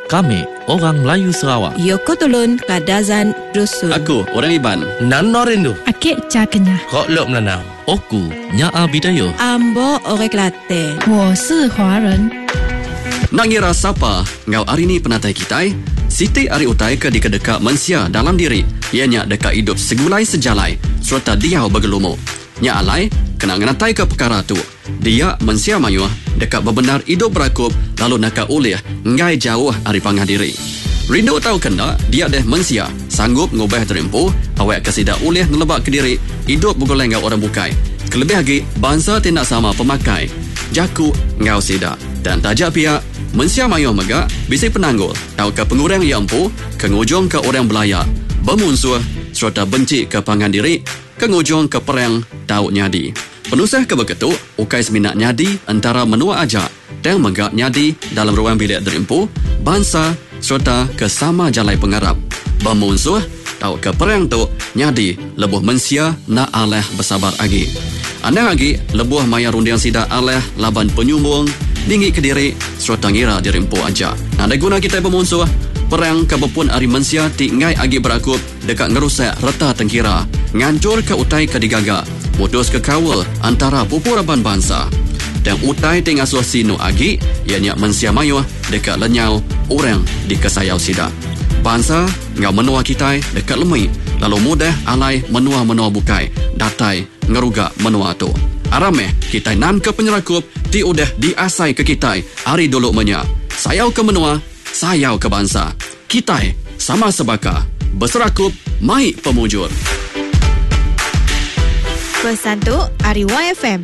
Kami, orang Melayu Sarawak. Yoko Tolon, Kadazan, Dusun. Aku, orang Iban. Nano Rindu. Akik Cakenya. Kok Lok Melanau. Oku, Nyaa Bidayo. Ambo, Orang Kelantan. 我是华人。 Nak ngira siapa ngau hari ni penatai kitai? Siti ari utai ke di kedeka mensia dalam diri. Ianya deka hidup segulai sejalai serta diau bergelumuk. Nya alai kena ngenatai ke perkara tu. Dia mensia mayuh deka bebenar hidup berakup lalu naka ulih ngai jauh ari pangah diri. Rindu tahu kena dia deh mensia sanggup ngubah terimpu awak kesida ulih ngelebak ke diri hidup bergoleng ngau orang bukai. Kelebih lagi bangsa tindak sama pemakai. Jaku ngau sida dan tajak pihak mensia mayuh megak bisi penanggul tahu ke pengurang yang empu kengujung ke orang belaya bermusuh serta benci ke pangan diri kengujung ke perang tahu nyadi penusah ke beketuk ukai seminat nyadi antara menua ajak dan megak nyadi dalam ruang bilik derimpu bangsa serta ke sama jalai pengarap bermusuh tahu ke perang tu nyadi lebuh mensia na aleh bersabar lagi anda lagi lebuh maya rundiang sida aleh laban penyumbung dinggi ke diri serta ngira dirimpu aja. Ada guna kita bermusuh perang kebepun ari mensia ti ngai agi berakup dekat ngerusak reta tengkira ngancur ke utai ke digaga mutus ke kawal antara pupuraban bangsa dan utai ti ngasuh sinu agi ianya mensia mayuh dekat lenyau orang di kesayau sida bangsa ngau menua kita dekat lemui lalu mudah alai menua bukai datai ngerugak menua tu arameh kita nan ke penyerakup ti udah diasai ke kita hari dulu menya sayau ke menua sayau ke bangsa kita sama sebaka berserakup mai pemujur Pesan tu Ari YFM.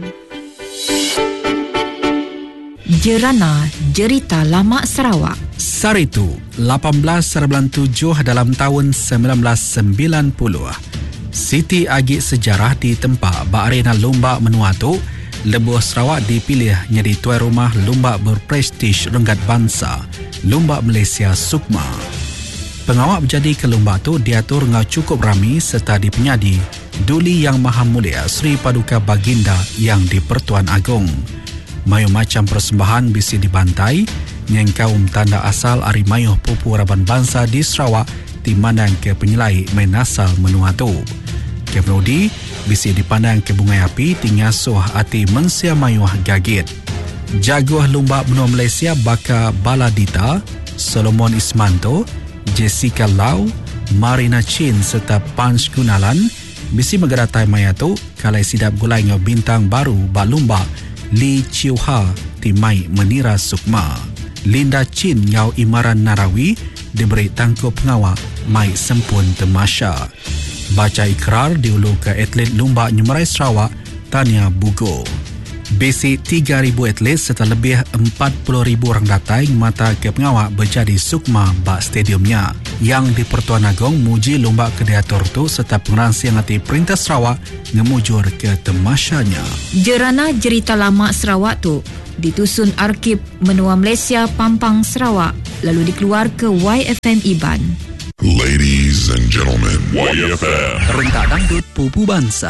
Jerana Jerita Lama Sarawak. Saritu 1897 dalam tahun 1990. Siti Agi sejarah di tempat arena lomba menua tu lebuh Sarawak dipilih jadi tuan rumah lomba berprestij renggat bangsa Lomba Malaysia Sukma. Pengawak berjadi ke lomba tu diatur ngau cukup rami serta dipenyadi Duli Yang Maha Mulia Sri Paduka Baginda yang di-Pertuan Agong. Mayu macam persembahan bisi dibantai yang kaum tanda asal ari mayuh pupu raban bangsa di Sarawak dimandang ke penyelai main asal menua tu. Kemudian bisi dipandang ke bungai api tingasuh ati mensia mayuh gagit. Jaguh lomba benua Malaysia Baka Baladita, Solomon Ismanto, Jessica Lau, Marina Chin serta Punch Gunalan bisi megaratai maya tu kalai sidap gulai ngau bintang baru balumba Lee Chiu Ha timai menira Sukma. Linda Chin ngau Imaran Narawi diberi tangkup pengawak mai sempun temasya. Baca ikrar diulu ke atlet lomba nyumerai Sarawak Tania Bugo. Basic 3,000 atlet serta lebih 40,000 orang datai mata ke pengawak berjadi Sukma bak stadiumnya. Yang di-Pertuan Agong muji lomba kedeator tu serta pengeransi yang hati Perintah Sarawak ngemujur ke temasyanya. Jerana Jerita Lama Sarawak tu ditusun Arkib Menua Malaysia Pampang Sarawak lalu dikeluar ke YFM Iban. Ladies and gentlemen, YFM. Rentak dangdut pupu bangsa.